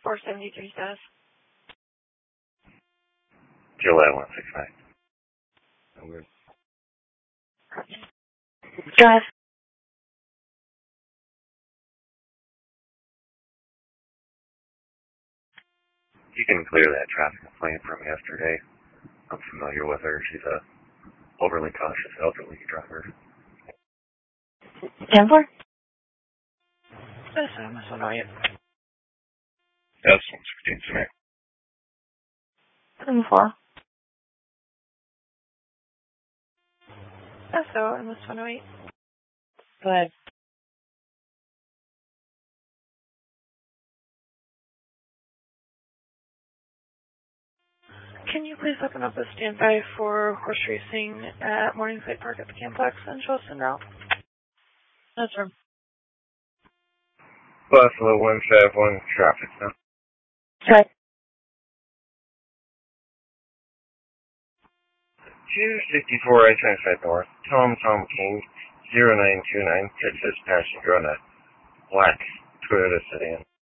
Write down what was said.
473 status. July 169. Drive. You can clear that traffic complaint from yesterday. I'm familiar with her. She's a overly cautious elderly driver. 10-4? That's MS-108. That's 116 tonight. 10-4. SO MS-108. Go ahead. Can you please open up a standby for horse racing at Morningside Park at the Camplex and Charleston route? That's right. Buffalo 151 traffic now. Okay. 264 I-25 North, Tom King, 0929, Texas passenger on a black Toyota sedan.